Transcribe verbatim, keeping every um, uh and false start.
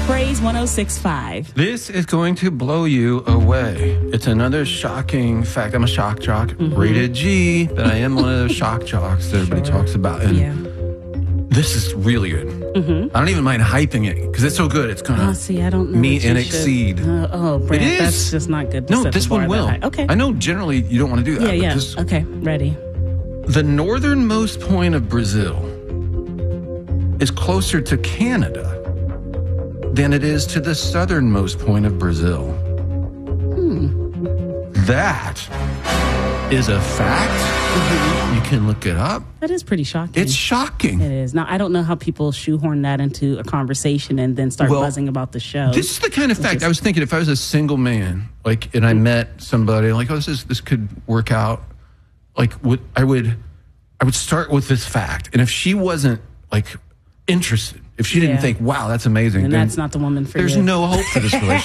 Praise one oh six point five. This is going to blow you away. It's another shocking fact. I'm a shock jock, mm-hmm. rated G, but I am one of those shock jocks that everybody Sure. talks about. And Yeah. this is really good. Mm-hmm. I don't even mind hyping it because it's so good. It's going to Oh, see, I don't know meet that you and should- exceed. Uh, oh, Brent, It is. that's just not good. To No, set this the bar one will. that high. Okay. I know generally you don't want to do that. Yeah, but yeah. this- Okay, ready. The northernmost point of Brazil is closer to Canada than it is to the southernmost point of Brazil. Hmm. That is a fact. Mm-hmm. You can look it up. That is pretty shocking. It's shocking. It is. Now, I don't know how people shoehorn that into a conversation and then start Well, buzzing about the show. This is the kind of fact I was thinking if I was a single man, like, and I met somebody, like, oh, this is, this could work out. Like, would I would, I would start with this fact, and if she wasn't like interested, if she didn't Yeah. think, wow, that's amazing, and then that's not the woman for there's you. no hope for this relationship.